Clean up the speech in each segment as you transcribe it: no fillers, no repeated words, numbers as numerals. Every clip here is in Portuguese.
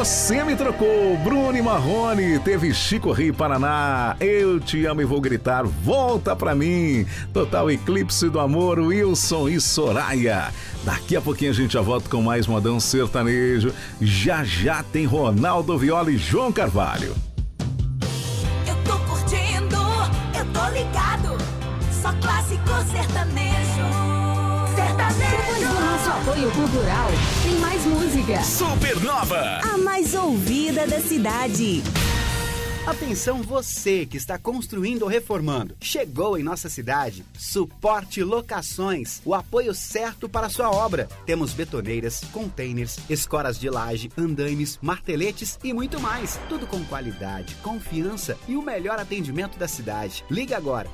Você Me Trocou, Bruno e Marrone. Teve Chico Rio, Paraná, Eu Te Amo e Vou Gritar, Volta Pra Mim. Total Eclipse do Amor, Wilson e Soraya. Daqui a pouquinho a gente já volta com mais modão sertanejo. Já já tem Ronaldo Viola e João Carvalho. Eu tô curtindo, eu tô ligado. Só clássico sertanejo. Depois do nosso apoio cultural, tem mais música. Supernova, A mais ouvida da cidade. Atenção você que está construindo ou reformando. Chegou em nossa cidade Suporte Locações, o apoio certo para a sua obra. Temos betoneiras, containers, escoras de laje, andaimes, marteletes e muito mais. Tudo com qualidade, confiança e o melhor atendimento da cidade. Liga agora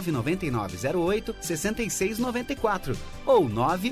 99908-6694 ou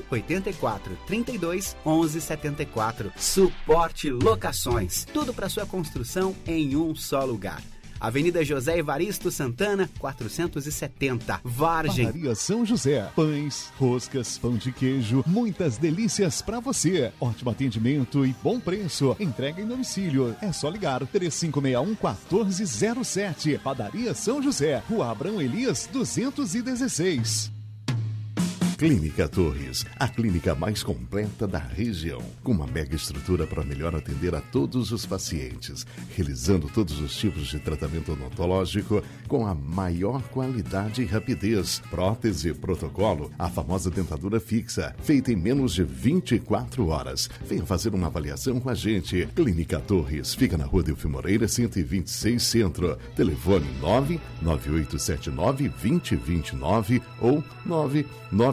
984-32-1174. Suporte Locações. Tudo para sua construção em um só lugar. Avenida José Evaristo Santana, 470, Vargem. Padaria São José. Pães, roscas, pão de queijo, muitas delícias pra você. Ótimo atendimento e bom preço. Entrega em domicílio. É só ligar 3561-1407. Padaria São José, Rua Abrão Elias, 216. Clínica Torres, a clínica mais completa da região, com uma mega estrutura para melhor atender a todos os pacientes, realizando todos os tipos de tratamento odontológico com a maior qualidade e rapidez. Prótese protocolo, a famosa dentadura fixa, feita em menos de 24 horas. Venha fazer uma avaliação com a gente. Clínica Torres, fica na Rua Delfim Moreira, 126 Centro. Telefone 99879-2029 ou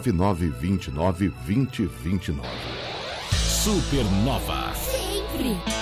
99929-2029. Supernova. Sempre.